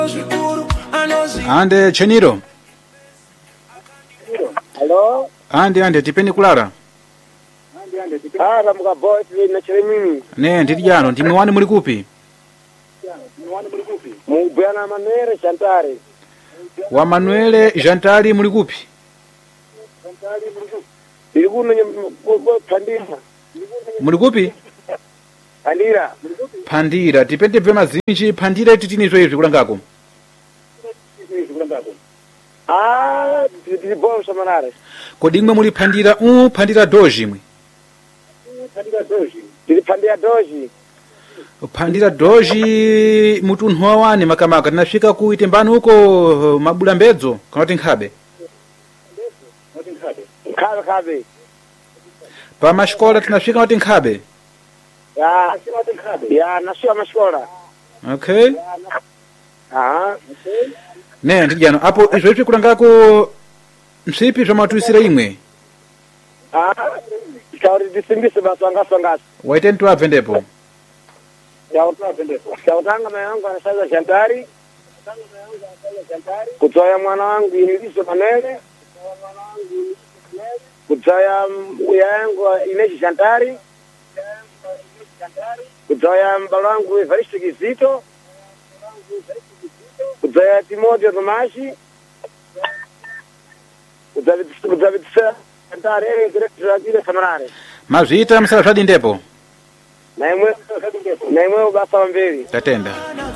Ande Cheniro. Hello? Ande tipeni kulala. Muka boy na chemimi. Ne ndijano ndimwe wani muli kupi? Mubwana Manuel Chantari. Wa Manuel Jantari muli kupi? Ilikuno Pandira. Muli kupi? Pandira. Pandira tipende vema zinji Pandira titinizo hivi kulangako. Tiri bom samanare. Kodimwe muli Pandira Pandira doji mwe. Tiri Pandira doji. Pandira doji mutunhu wawani makamaka tinafika kuite mbani huko mabula mbedzo kana tinkhabe. Kabe. Pa mashkola tinafika na tinkhabe. Ya nasio mashkola. Okay. Ne ndijano apo izvepi kulangako msipi zva matuisira imwe. Kauri disimbise basanga. Waite ntu avendepo. Yautanga mayangu anasaza Chantari. Kutoya mwana wangu Inilisho Manele. Kutoya yangu Ineshi Chantari. Kutoya mbalo wangu Evaristo Kizito. Kutoya Timotheo Tomashi. Kutoya Chantari direktor Samarare. Mazita msala zvadi ndepo. Na imwe ubasa wa mbili. Tatenda.